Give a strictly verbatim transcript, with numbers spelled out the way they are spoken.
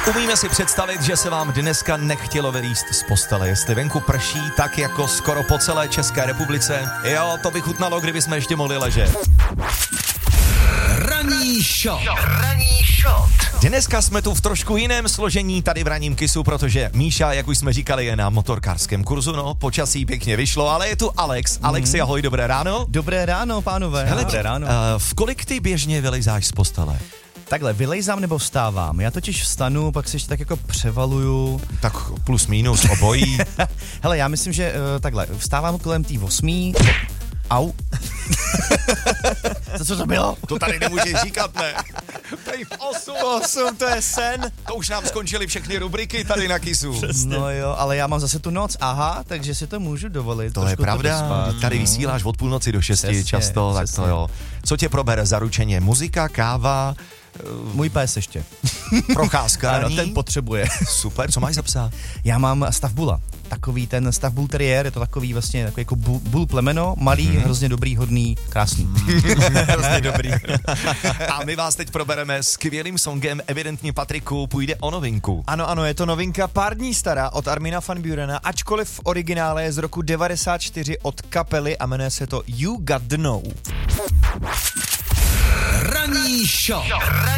Umíme si představit, že se vám dneska nechtělo vylízt z postele, jestli venku prší tak jako skoro po celé České republice. Jo, to by chutnalo, kdyby jsme ještě mohli ležet. Ranní shot. Ranní shot. Dneska jsme tu v trošku jiném složení tady v Ranním Kissu, protože Míša, jak už jsme říkali, je na motorkářském kurzu, no, počasí pěkně vyšlo, ale je tu Alex. Mm. Alexi, ahoj, dobré ráno. Dobré ráno, pánové. Hele, dobré ráno. Uh, v kolik ty běžně vylezáš z postele? Takhle, vylejzám nebo vstávám? Já totiž vstanu, pak se ještě tak jako převaluju. Tak plus minus obojí. Hele, já myslím, že uh, takhle, vstávám kolem tý osmí. Au. to, co to bylo? To tady nemůžeš říkat, ne? Tady v osm. osm, to je sen. To už nám skončily všechny rubriky tady na Kissu. Přesně. No jo, ale já mám zase tu noc, aha, takže si to můžu dovolit. To je pravda, to tady vysíláš od půlnoci do šesti přesně, často, přesně. Tak to jo. Co tě probere zaručeně? Muzika, káva? Můj pes ještě. Procházka. Ano, ten potřebuje. Super, co máš za psa? Já mám stav bula. Takový ten stav bull terrier, je to takový vlastně takový jako bull, bull plemeno, malý, mm. hrozně dobrý, hodný, krásný. Hrozně dobrý. A my vás teď probereme skvělým songem, evidentně Patriku, půjde o novinku. Ano, ano, je to novinka pár dní stará od Armina van Burena, ačkoliv v originále je z roku devadesát čtyři od kapely a jmenuje se to You Got The Know. Ranní shot.